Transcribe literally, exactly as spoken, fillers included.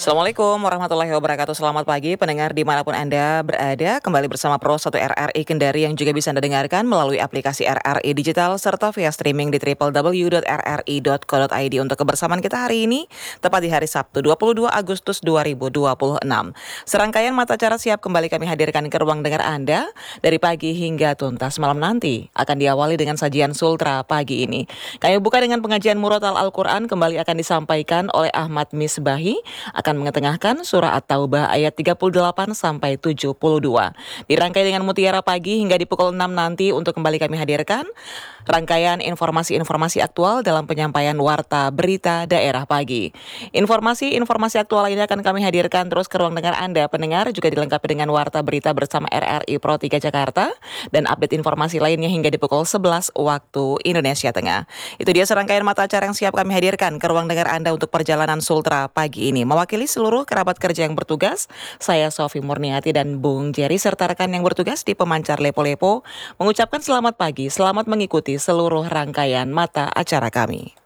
Assalamualaikum warahmatullahi wabarakatuh. Selamat pagi pendengar dimanapun Anda berada. Kembali bersama Pro satu R R I Kendari yang juga bisa Anda dengarkan melalui aplikasi R R I Digital serta via streaming di w w w titik r r i titik co titik i d. Untuk kebersamaan kita hari ini tepat di hari Sabtu dua puluh dua Agustus dua ribu dua puluh enam. Serangkaian mata acara siap kembali kami hadirkan ke ruang dengar Anda dari pagi hingga tuntas malam nanti. Akan diawali dengan sajian Sultra pagi ini. Kami buka dengan pengajian Murotal Al-Quran kembali akan disampaikan oleh Ahmad Misbahi. Akan mengetengahkan surah At-Taubah ayat tiga puluh delapan sampai tujuh puluh dua. Dirangkai dengan mutiara pagi hingga di pukul enam nanti untuk kembali kami hadirkan rangkaian informasi-informasi aktual dalam penyampaian warta berita daerah pagi. Informasi-informasi aktual lainnya akan kami hadirkan terus ke ruang dengar Anda pendengar, juga dilengkapi dengan warta berita bersama R R I Pro tiga Jakarta dan update informasi lainnya hingga di pukul sebelas waktu Indonesia Tengah. Itu dia serangkaian mata acara yang siap kami hadirkan ke ruang dengar Anda untuk perjalanan Sultra pagi ini. Mewakili seluruh kerabat kerja yang bertugas, saya Sofi Murniati dan Bung Jerry serta rekan yang bertugas di pemancar Lepo-Lepo mengucapkan selamat pagi, selamat mengikuti seluruh rangkaian mata acara kami.